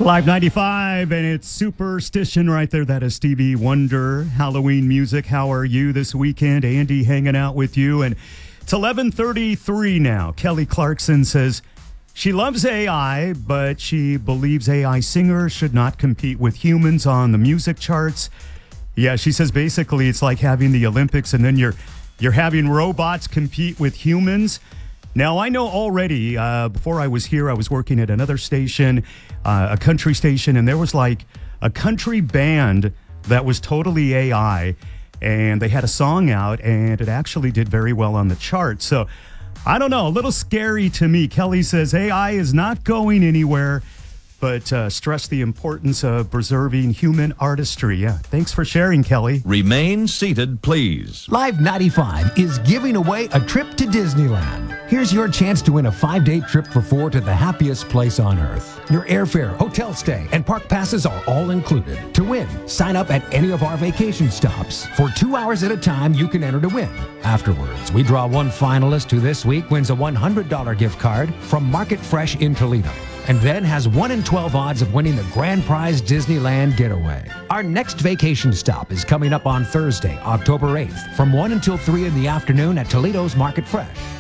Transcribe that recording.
Live 95, and it's Superstition right there. That is Stevie Wonder, Halloween music. How are you this weekend? Andy hanging out with you. And it's 11:33 now. Kelly Clarkson says she loves AI, but she believes AI singers should not compete with humans on the music charts. Yeah, she says basically it's like having the Olympics and then you're having robots compete with humans. Now, I know already, before I was here, I was working at another station, a country station, and there was like a country band that was totally AI, and they had a song out, and it actually did very well on the chart. So, I don't know, a little scary to me. Kelly says AI is not going anywhere, but stress the importance of preserving human artistry. Yeah, thanks for sharing, Kelly. Remain seated, please. Live 95 is giving away a trip to Disneyland. Here's your chance to win a 5-day trip for 4 to the happiest place on earth. Your airfare, hotel stay, and park passes are all included. To win, sign up at any of our vacation stops. For 2 hours at a time, you can enter to win. Afterwards, we draw one finalist who this week wins a $100 gift card from Market Fresh in Toledo, and then has 1 in 12 odds of winning the grand prize Disneyland getaway. Our next vacation stop is coming up on Thursday, October 8th, from 1 until 3 in the afternoon at Toledo's Market Fresh.